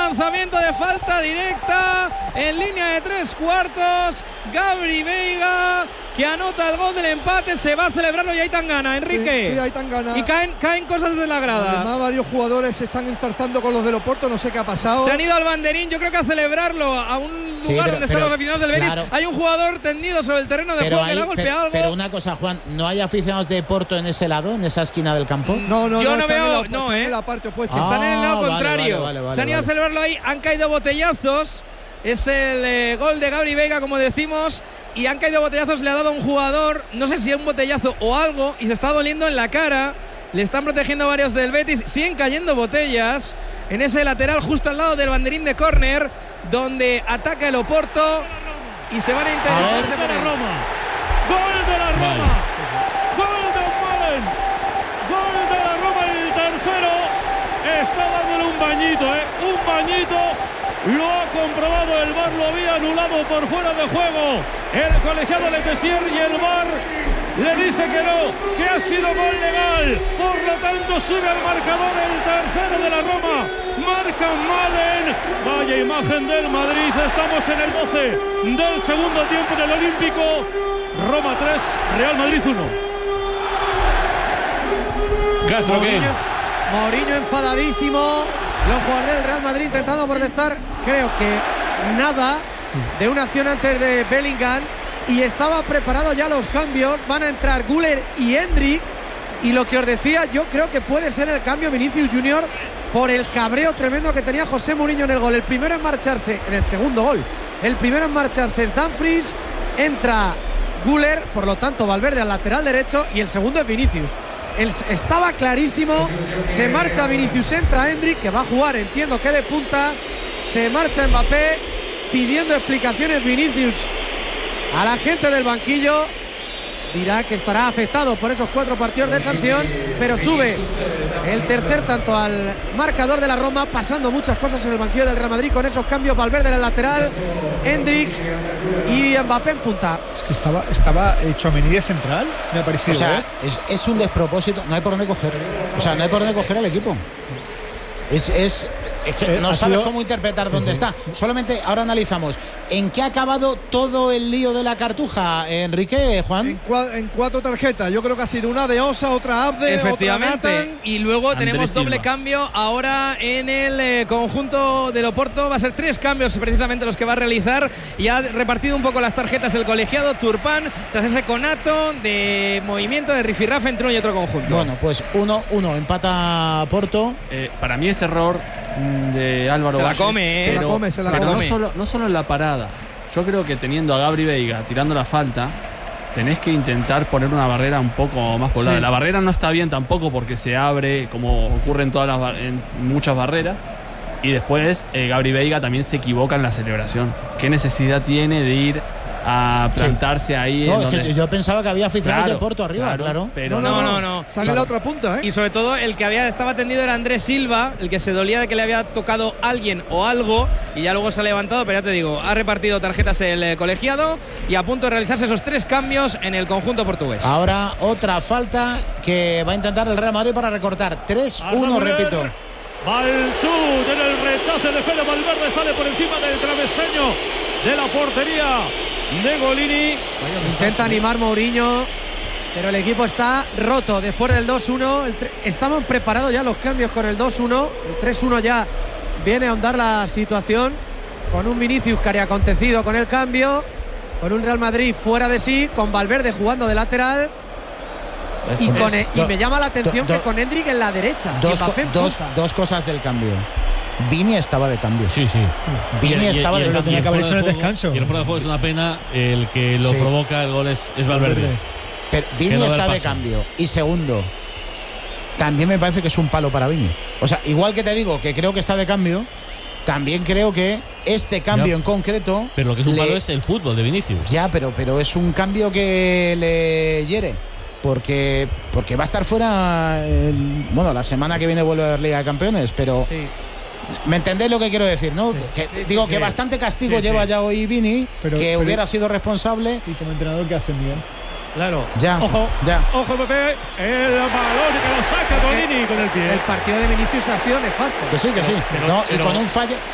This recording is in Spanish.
lanzamiento de falta directa en línea de 3/4. Gabri Veiga, que anota el gol del empate, se va a celebrarlo y ahí tan gana, Enrique. Sí, ahí tan gana. Y caen cosas desde la grada. Además, varios jugadores se están enzarzando con los del Oporto, no sé qué ha pasado. Se han ido al banderín, yo creo que a celebrarlo, a un lugar donde están los aficionados del Betis. Claro. Hay un jugador tendido sobre el terreno de juego que le ha golpeado algo. Pero una cosa, Juan, ¿no hay aficionados de Porto en ese lado, en esa esquina del campo? No, yo no veo, en la parte opuesta. Están en el lado contrario. Vale, se han ido a celebrarlo ahí, han caído botellazos. Es el gol de Gabri Veiga, como decimos, y han caído botellazos, le ha dado a un jugador, no sé si es un botellazo o algo, y se está doliendo en la cara. Le están protegiendo varios del Betis, siguen cayendo botellas en ese lateral justo al lado del banderín de córner, donde ataca el Oporto y se van a interesarse por la Roma. Gol de la Roma, gol de Malen, gol de la Roma, el tercero. Está dándole un bañito, un bañito. Lo ha comprobado el VAR, lo había anulado por fuera de juego el colegiado Letessier, y el VAR le dice que no, que ha sido gol legal. Por lo tanto, sube al marcador el tercero de la Roma. Marca Malen. Vaya imagen del Madrid. Estamos en el 12 del segundo tiempo en el Olímpico. Roma 3, Real Madrid 1. Castro, ¿qué? Mourinho enfadadísimo. Los jugadores del Real Madrid intentando protestar, creo que nada, de una acción antes de Bellingham, y estaba preparado ya los cambios. Van a entrar Güler y Endrick, y lo que os decía, yo creo que puede ser el cambio Vinicius Junior por el cabreo tremendo que tenía José Mourinho en el gol. El primero en marcharse, en el segundo gol, el primero en marcharse es Dumfries, entra Güler, por lo tanto Valverde al lateral derecho, y el segundo es Vinicius. Estaba clarísimo, se marcha Vinicius, entra Endrick, que va a jugar, entiendo que de punta, se marcha Mbappé, pidiendo explicaciones Vinicius a la gente del banquillo. Dirá que estará afectado por esos 4 partidos de sanción, pero sube el tercer tanto al marcador de la Roma, pasando muchas cosas en el banquillo del Real Madrid con esos cambios. Valverde en el lateral, Endrick y Mbappé en punta. Es que estaba Tchouaméni de central, me ha parecido. O sea, es un despropósito, no hay por dónde coger. O sea, no hay por dónde coger al equipo. Es que no sabes cómo interpretar dónde está. Solamente ahora analizamos en qué ha acabado todo el lío de la Cartuja, Enrique, Juan. En 4 tarjetas. Yo creo que ha sido una de Osa, otra Abde, efectivamente, otra Nathan. y luego Andrés tenemos doble Silva. cambio ahora en el conjunto del Oporto. Va a ser 3 cambios precisamente los que va a realizar, y ha repartido un poco las tarjetas el colegiado Turpán tras ese conato de movimiento de rifirrafe entre uno y otro conjunto. Bueno, pues 1-1 empata Porto. Para mí ese error de Álvaro se la Valles, come, pero, se la pero come. no solo en la parada. Yo creo que teniendo a Gabri Veiga tirando la falta, tenés que intentar poner una barrera un poco más poblada. Sí. La barrera no está bien tampoco porque se abre, como ocurre en muchas barreras. Y después Gabri Veiga también se equivoca en la celebración. ¿Qué necesidad tiene de ir a plantarse ahí? No, es que yo pensaba que había aficionados de Porto arriba, claro. Pero no. Sale la otra punta, Y sobre todo el que estaba tendido era Andrés Silva, el que se dolía de que le había tocado alguien o algo, y ya luego se ha levantado, pero ya te digo, ha repartido tarjetas el colegiado y a punto de realizarse esos 3 cambios en el conjunto portugués. Ahora otra falta que va a intentar el Real Madrid para recortar. 3-1, repito. Balchut en el rechace de Fede Valverde, sale por encima del travesaño de la portería de Golini. Intenta animar Mourinho, pero el equipo está roto después del 2-1. Estaban preparados ya los cambios con el 2-1. El 3-1 ya viene a ahondar la situación, con un Vinicius que haría acontecido con el cambio, con un Real Madrid fuera de sí, con Valverde jugando de lateral. Y me llama la atención que con Endrick en la derecha. Dos cosas del cambio. Vini estaba de cambio. Sí. Vini estaba de cambio. Tenía que haber hecho en el descanso. Y el fuera de juego es una pena. El que lo provoca el gol es Valverde. Pero Vini está de cambio. Y segundo, también me parece que es un palo para Vini. O sea, igual que te digo que creo que está de cambio, también creo que este cambio en concreto. Pero lo que es un palo es el fútbol de Vinicius. Ya, pero es un cambio que le hiere. Porque va a estar fuera. La semana que viene vuelve a haber Liga de Campeones, pero. Sí. ¿Me entendéis lo que quiero decir, no? Que bastante castigo lleva ya hoy Vini, pero hubiera sido responsable. ¿Y como entrenador qué hace, Miguel? Claro. Ya. Ojo. Ya. Ojo, Pepe. El balón que lo saca Golini con el pie. El partido de Vinicius ha sido nefasto. Que sí. Y con un fallo.